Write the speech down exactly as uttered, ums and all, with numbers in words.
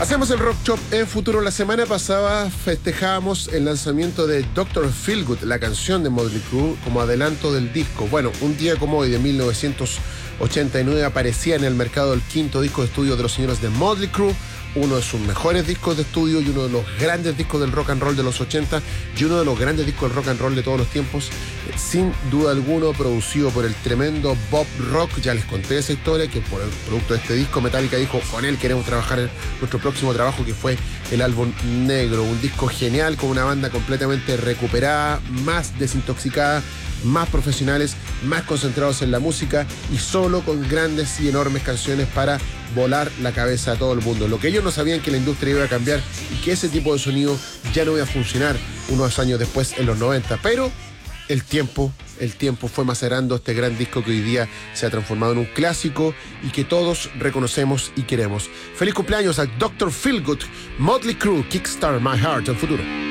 Hacemos el Rock Shop en Futuro. La semana pasada festejábamos el lanzamiento de doctor Feelgood, la canción de Motley Crue, como adelanto del disco. Bueno, un día como hoy de mil novecientos ochenta y nueve aparecía en el mercado el quinto disco de estudio de los señores de Motley Crue, uno de sus mejores discos de estudio y uno de los grandes discos del rock and roll de los ochenta y uno de los grandes discos del rock and roll de todos los tiempos, sin duda alguno producido por el tremendo Bob Rock. Ya les conté esa historia, que por el producto de este disco Metallica dijo: con él queremos trabajar en nuestro próximo trabajo, que fue el álbum Negro, un disco genial con una banda completamente recuperada, más desintoxicada, más profesionales, más concentrados en la música y solo con grandes y enormes canciones para volar la cabeza a todo el mundo. Lo que ellos no sabían, que la industria iba a cambiar y que ese tipo de sonido ya no iba a funcionar unos años después, en los noventa. Pero el tiempo, el tiempo fue macerando este gran disco que hoy día se ha transformado en un clásico y que todos reconocemos y queremos. Feliz cumpleaños a doctor Feelgood, Motley Crue, Kickstart My Heart, en Futuro.